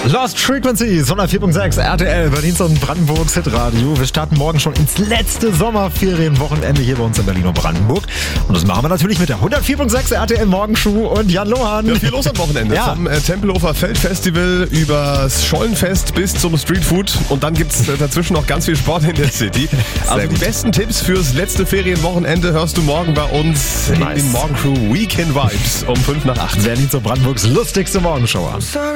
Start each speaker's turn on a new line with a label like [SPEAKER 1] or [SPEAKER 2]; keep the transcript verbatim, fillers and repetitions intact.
[SPEAKER 1] Lost Frequencies, hundertvier Komma sechs R T L, Berlins und Brandenburgs Hitradio. Wir starten morgen schon ins letzte Sommerferienwochenende hier bei uns in Berlin und Brandenburg. Und das machen wir natürlich mit der hundertvier Komma sechs R T L Morgenshow und Jan Lohan.
[SPEAKER 2] Ja, viel los am Wochenende.
[SPEAKER 1] Ja.
[SPEAKER 2] Vom äh, Tempelhofer Feldfestival übers Schollenfest bis zum Streetfood. Und dann gibt es äh, dazwischen noch ganz viel Sport in der City. Also die
[SPEAKER 1] gut.
[SPEAKER 2] besten Tipps fürs letzte Ferienwochenende hörst du morgen bei uns
[SPEAKER 1] Nice.
[SPEAKER 2] in den Morgenshow Weekend Vibes um fünf nach acht.
[SPEAKER 1] Berlins und Brandenburgs lustigste Morgenshow.